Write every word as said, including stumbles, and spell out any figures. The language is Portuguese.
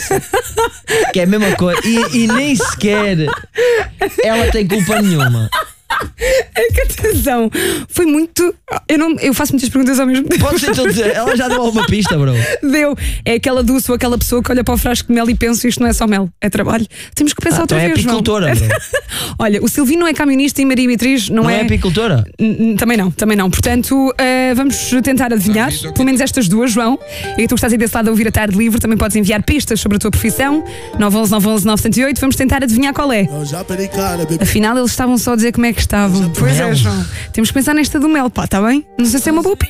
cabeça. Que é a mesma coisa. E, e nem sequer ela tem culpa nenhuma. É que atenção, foi muito. Eu, não, eu faço muitas perguntas ao mesmo tempo. Pode ser tudo. Ela já deu alguma pista, bro. Deu. É aquela dulce ou aquela pessoa que olha para o frasco de mel e pensa: isto não é só mel, é trabalho. Temos que pensar Ah, outra então é vez. apicultora, bro. Olha, o Silvino não é camionista e Maria Beatriz não, Não é. é apicultora? N- Também não, também não. Portanto, eh, vamos tentar adivinhar, pelo menos estas duas, João. E tu estás aí desse lado a ouvir a Tarde Livre, também podes enviar pistas sobre a tua profissão. nove um um nove um um nove zero oito. Vamos tentar adivinhar qual é. Afinal, eles estavam só a dizer como é que estavam. Pois é, João. Temos que pensar nesta do mel, pá, está bem? Não sei se é uma boa pista.